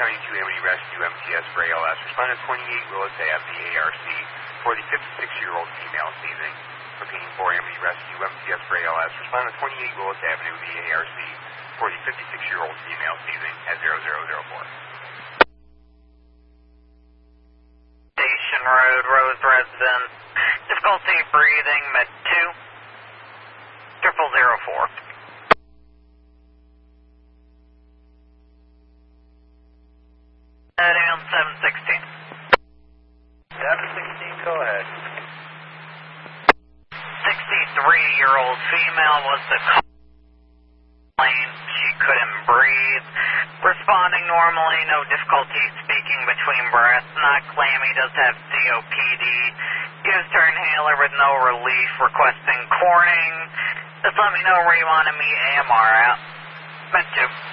County 2 Amity Rescue MTS for ALS. Respondent 28 Willis Ave, the ARC, for the 56-year-old female seizing. Repeating for Amity Rescue MTS for ALS. Respondent 28 Willis Avenue, the ARC, for the 56-year-old female seizing at 0004. Station Road, Rose Residence. Difficulty breathing, med 2. 0004. Heading on 716. 716, go ahead. 63-year-old female was the complaint. She couldn't breathe. Responding normally, no difficulty speaking between breaths. Not claiming does have COPD. Used her inhaler with no relief. Requesting Corning. Just let me know where you want to meet AMR at. Med 2.